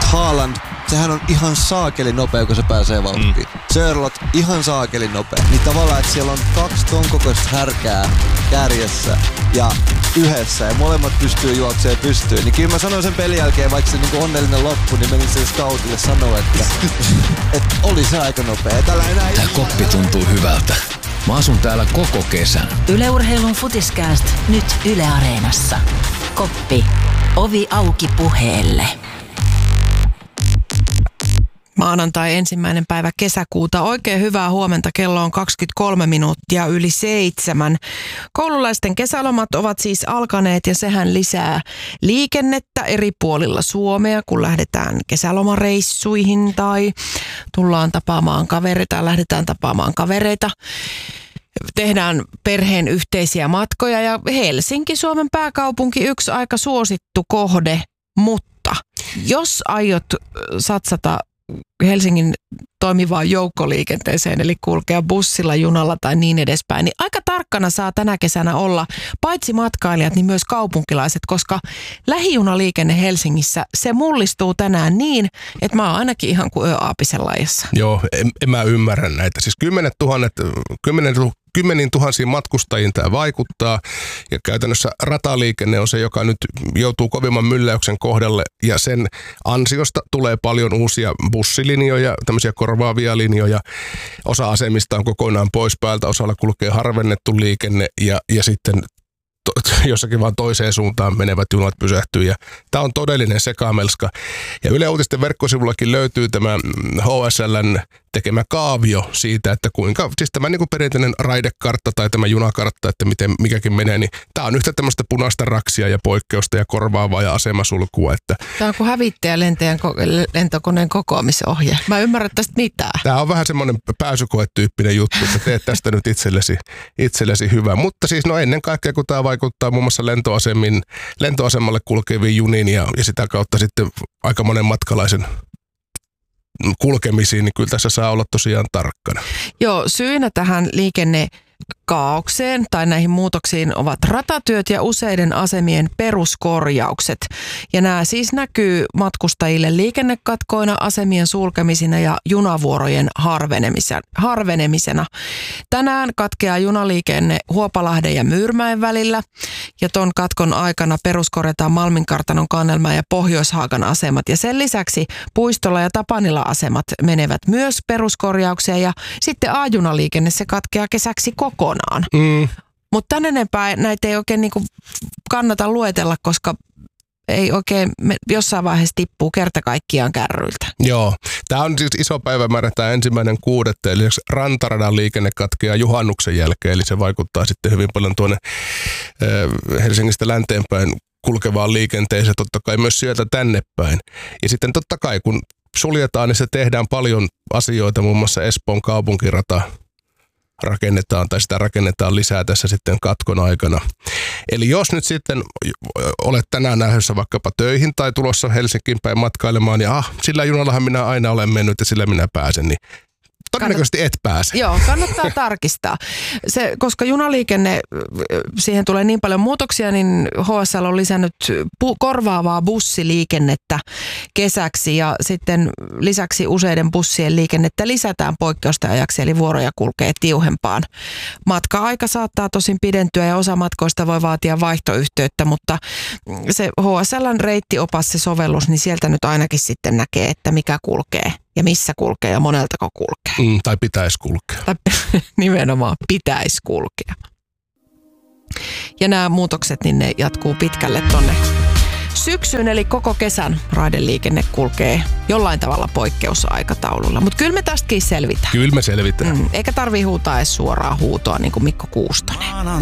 Haaland, sehän on ihan saakeli nopea, kun se pääsee vauhtiin. Sörlot, ihan saakeli nopea. Niin tavallaan, että siellä on 2 ton kokoista härkää kärjessä ja yhdessä ja molemmat pystyy juoksemaan pystyyn. Niin kyllä mä sanoin sen pelin jälkeen, vaikka se niinku onnellinen loppu, niin menin sen scoutille sanoa, että oli se aika nopea. Tää koppi tuntuu hyvältä. Mä asun täällä koko kesän. Yle Urheilun Futiskääst nyt Yle Areenassa. Koppi. Ovi auki puheelle. Maanantai 1. päivä kesäkuuta. Oikein hyvää huomenta. Kello on 23 minuuttia yli 7. Koululaisten kesälomat ovat siis alkaneet ja sehän lisää liikennettä eri puolilla Suomea, kun lähdetään kesälomareissuihin tai tullaan tapaamaan kavereita, lähdetään tapaamaan kavereita. Tehdään perheen yhteisiä matkoja ja Helsinki, Suomen pääkaupunki, yksi aika suosittu kohde, mutta jos aiot satsata Helsingin toimivaan joukkoliikenteeseen, eli kulkea bussilla, junalla tai niin edespäin, niin aika tarkkana saa tänä kesänä olla paitsi matkailijat, niin myös kaupunkilaiset, koska lähijunaliikenne Helsingissä, se mullistuu tänään niin, että mä oon ainakin ihan kuin yöaapisen lajassa. Joo, en mä ymmärrä näitä. Siis 10 tuhansiin matkustajiin tämä vaikuttaa ja käytännössä rataliikenne on se, joka nyt joutuu kovimman mylläyksen kohdalle ja sen ansiosta tulee paljon uusia bussilinjoja, tämmöisiä korvaavia linjoja. Osa asemista on kokonaan pois päältä, osalla kulkee harvennettu liikenne ja sitten jossakin vaan toiseen suuntaan menevät junat pysähtyy ja tämä on todellinen sekamelska. Ja Yle Uutisten verkkosivullakin löytyy tämä HSL:n tekemä kaavio siitä, että kuinka, siis tämä niin kuin perinteinen raidekartta tai tämä junakartta, että miten mikäkin menee, niin tämä on yhtä tämmöistä punaista raksia ja poikkeusta ja korvaavaa ja asemasulkua. Että tämä on kuin hävittäjälentäjän lentokoneen kokoamisohje. Mä en ymmärrä tästä mitään. Tämä on vähän semmoinen pääsykoetyyppinen juttu, että teet tästä nyt itsellesi hyvä. Mutta siis no ennen kaikkea, kun tämä vaikuttaa muun muassa lentoasemalle kulkeviin juniin ja sitä kautta sitten aika monen matkalaisen kulkemisiin, niin kyllä tässä saa olla tosiaan tarkkana. Joo, syynä tähän liikennekaaokseen tai näihin muutoksiin ovat ratatyöt ja useiden asemien peruskorjaukset. Ja nämä siis näkyy matkustajille liikennekatkoina, asemien sulkemisina ja junavuorojen harvenemisena. Tänään katkeaa junaliikenne Huopalahden ja Myyrmäen välillä ja ton katkon aikana peruskorjataan Malminkartanon, Kannelmäen ja Pohjoishaakan asemat. Ja sen lisäksi Puistola ja Tapanila asemat menevät myös peruskorjaukseen ja sitten A-junaliikenne se katkeaa kesäksi kokonaan. Mutta tän enempää näitä ei oikein niinku kannata luetella, koska ei oikein jossain vaiheessa tippuu kerta kaikkiaan kärryiltä. Joo, tämä on siis iso päivämäärä, tämä 1.6. Eli rantaradan liikenne katkeaa juhannuksen jälkeen, eli se vaikuttaa sitten hyvin paljon tuonne Helsingistä länteenpäin kulkevaan liikenteeseen, totta kai myös sieltä tänne päin. Ja sitten totta kai kun suljetaan, niin se tehdään paljon asioita, muun muassa Espoon kaupunkirata rakennetaan lisää tässä sitten katkon aikana. Eli jos nyt sitten olet tänään lähdössä vaikkapa töihin tai tulossa Helsinkiin päin matkailemaan ja sillä junallahan minä aina olen mennyt ja sillä minä pääsen, niin todennäköisesti et pääse. Joo, kannattaa tarkistaa. Koska junaliikenne, siihen tulee niin paljon muutoksia, niin HSL on lisännyt korvaavaa bussiliikennettä kesäksi ja sitten lisäksi useiden bussien liikennettä lisätään poikkeusten ajaksi, eli vuoroja kulkee tiuhempaan. Matka-aika saattaa tosin pidentyä ja osa matkoista voi vaatia vaihtoyhteyttä, mutta se HSL:n reittiopas, se sovellus, niin sieltä nyt ainakin sitten näkee, että mikä kulkee ja missä kulkee ja moneltako kulkee. Tai pitäisi kulkea. Tai nimenomaan pitäisi kulkea. Ja nämä muutokset, niin ne jatkuu pitkälle tonne syksyyn, eli koko kesän raideliikenne kulkee jollain tavalla poikkeusaikataululla. Mutta kyllä me tästäkin selvitään. Kyllä me selvitään. Eikä tarvii huutaa edes suoraa huutoa, niin kuin Mikko Kuustonen.